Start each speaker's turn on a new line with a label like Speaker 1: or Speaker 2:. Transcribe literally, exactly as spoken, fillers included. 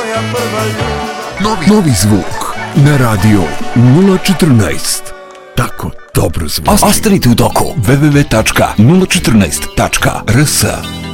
Speaker 1: moja prva ljubav.
Speaker 2: Novi, novi zvuk na radio nula četrnaest. Tako dobro zvuči.
Speaker 3: Ostanite u toku.
Speaker 2: w w w tačka nula četrnaest tačka r s